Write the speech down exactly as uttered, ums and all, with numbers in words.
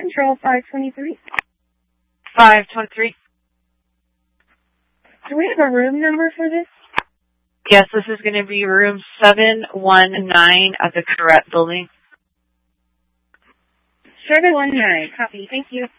Control five twenty-three. five twenty-three. Do we have a room number for this? Yes, this is going to be room seven one nine at the Correct building. seven one nine. Copy. Thank you.